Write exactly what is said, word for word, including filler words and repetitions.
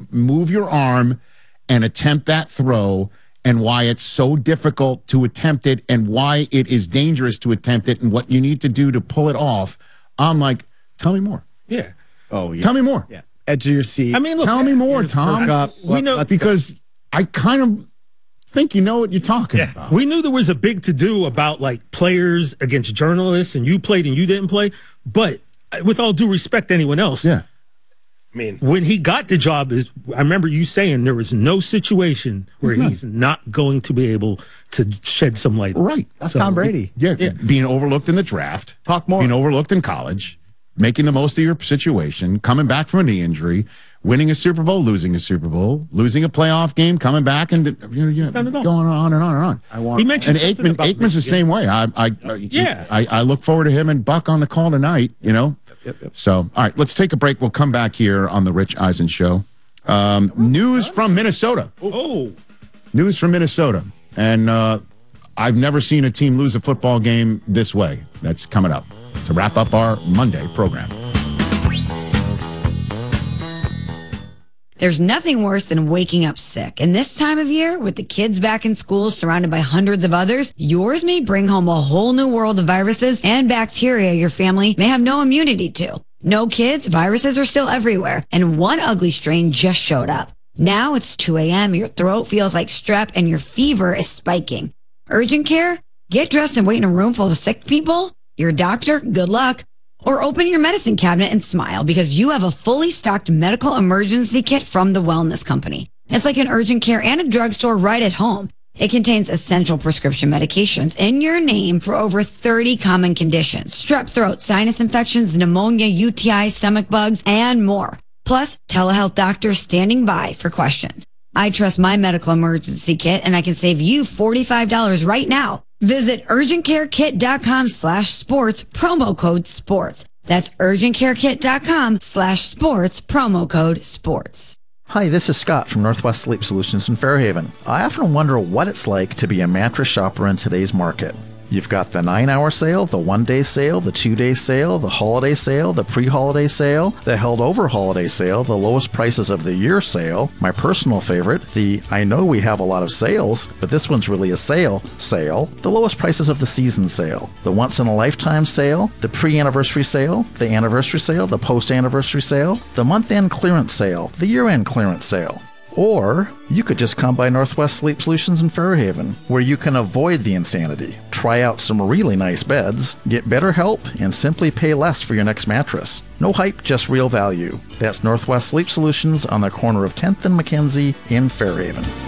move your arm and attempt that throw, and why it's so difficult to attempt it, and why it is dangerous to attempt it, and what you need to do to pull it off. I'm like, tell me more. Yeah. Oh, yeah. Tell me more. Yeah. Edge of your seat. I mean, look. Tell me more, Tom. Up. We know because I kind of think you know what you're talking yeah, about. we knew there was a big to-do about, like, players against journalists, and you played and you didn't play. But with all due respect to anyone else, Yeah. I mean, when he got the job, is I remember you saying there was no situation where There's he's not going to be able to shed some light. Right. That's So- Tom Brady. Yeah, Yeah. being overlooked in the draft. Talk more. Being overlooked in college, making the most of your situation, coming back from a knee injury, winning a Super Bowl, losing a Super Bowl, losing a playoff game, coming back, and you know, you know, done it all. going on and on and on. I want. He mentioned And something Aikman, about Aikman's the Michigan. same way. I, I, I, Yeah. I, I look forward to him and Buck on the call tonight. You know. Yep, yep. So, all right, let's take a break. We'll come back here on the Rich Eisen Show. Um, news from Minnesota. Oh, News from Minnesota. And uh, I've never seen a team lose a football game this way. That's coming up to wrap up our Monday program. There's nothing worse than waking up sick. And this time of year, with the kids back in school surrounded by hundreds of others, yours may bring home a whole new world of viruses and bacteria your family may have no immunity to. No kids, viruses are still everywhere. And one ugly strain just showed up. Now it's two a.m., your throat feels like strep, and your fever is spiking. Urgent care? Get dressed and wait in a room full of sick people? Your doctor? Good luck. Or open your medicine cabinet and smile because you have a fully stocked medical emergency kit from the Wellness Company. It's like an urgent care and a drugstore right at home. It contains essential prescription medications in your name for over thirty common conditions: strep throat, sinus infections, pneumonia, U T I, stomach bugs, and more. Plus, telehealth doctors standing by for questions. I trust my medical emergency kit, and I can save you forty-five dollars right now. Visit urgentcarekit.com slash sports, promo code sports. That's urgentcarekit.com slash sports, promo code sports. Hi, this is Scott from Northwest Sleep Solutions in Fairhaven. I often wonder what it's like to be a mattress shopper in today's market. You've got the nine-hour sale, the one-day sale, the two-day sale, the holiday sale, the pre-holiday sale, the held-over-holiday sale, the lowest prices of the year sale, my personal favorite, the I know we have a lot of sales, but this one's really a sale sale, the lowest prices of the season sale, the once-in-a-lifetime sale, the pre-anniversary sale, the anniversary sale, the post-anniversary sale, the month-end clearance sale, the year-end clearance sale. Or you could just come by Northwest Sleep Solutions in Fairhaven, where you can avoid the insanity, try out some really nice beds, get better help, and simply pay less for your next mattress. No hype, just real value. That's Northwest Sleep Solutions on the corner of tenth and Mackenzie in Fairhaven.